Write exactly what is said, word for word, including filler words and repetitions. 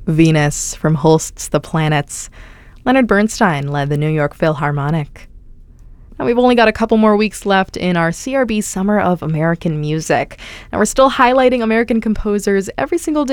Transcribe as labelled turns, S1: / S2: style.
S1: Venus from Holst's The Planets. Leonard Bernstein led the New York Philharmonic. Now, we've only got a couple more weeks left in our C R B Summer of American Music. Now, we're still highlighting American composers every single day